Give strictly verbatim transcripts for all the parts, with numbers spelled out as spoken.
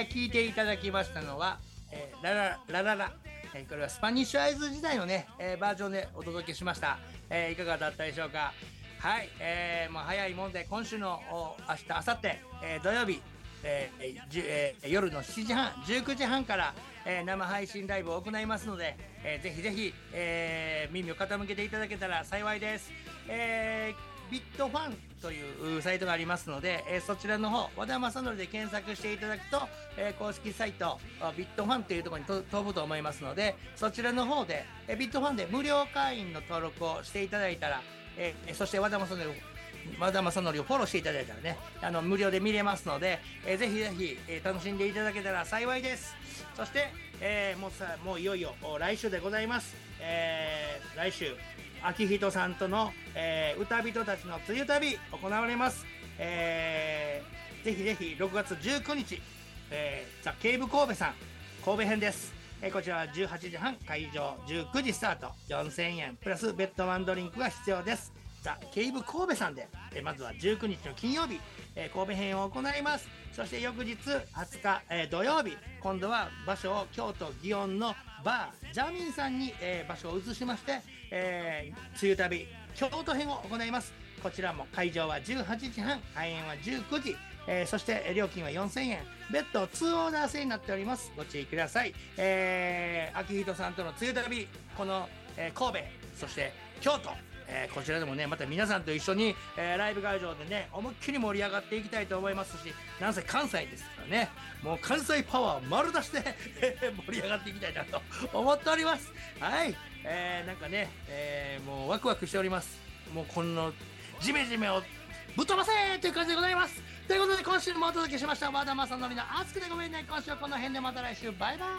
えー、聞いていただきましたのは、えー、ラララララ、えー、これはスパニッシュアイズ時代のね、えー、バージョンでお届けしました、えー、いかがだったでしょうか。はい、えー、もう早いもんで今週の明日明後日、えー、土曜日、えーえー、夜のしちじはんじゅうくじはんから、えー、生配信ライブを行いますので、えー、ぜひぜひ、えー、耳を傾けていただけたら幸いです。えー、ビットファンというサイトがありますので、えー、そちらの方和田正則で検索していただくと、えー、公式サイトビットファンというところにと飛ぶと思いますので、そちらの方で、えー、ビットファンで無料会員の登録をしていただいたら、えー、そして和田正則和田正則をフォローしていただいたらね、あの無料で見れますので、えー、ぜひぜひ、えー、楽しんでいただけたら幸いです。そして、えー、もうさもういよいよ来週でございます。えー、来週秋人さんとの、えー、歌人たちの梅雨旅行われます。えー、ぜひぜひろくがつじゅうくにち、えー、ザ・ケイブ神戸さん神戸編です。えー、こちらはじゅうはちじはん会場じゅうくじスタート、よんせんえんプラスベッドワンドリンクが必要です。ザ・ケイブ神戸さんで、えー、まずはじゅうくにちの金曜日、えー、神戸編を行います。そして翌日はつか、えー、土曜日、今度は場所を京都祇園のバージャミンさんに、えー、場所を移しまして、えー、梅雨旅京都編を行います。こちらも会場はじゅうはちじはん、開演はじゅうくじ、えー、そして料金はよんせんえん、ベッドにオーダー制になっております。ご注意ください。えー、秋人さんとの梅雨旅、この、えー、神戸そして京都、えー、こちらでもねまた皆さんと一緒に、えー、ライブ会場でね思いっきり盛り上がっていきたいと思いますし、なんせ関西ですからね、もう関西パワー丸出しで盛り上がっていきたいなと思っております。はい、えー、なんかね、えー、もうワクワクしております。もうこのジメジメをぶっ飛ばせという感じでございます。ということで今週もお届けしました和田正則の熱くてごめんね。今週はこの辺で、また来週、バイバイ。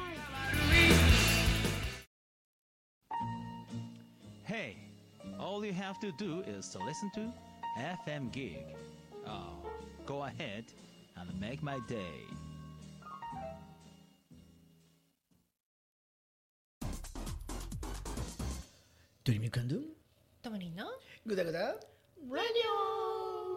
Hey, all you have to do is to listen to エフエム Gig. Oh, go ahead and make my day. ドリミカンドトモリンのグダグダラディオ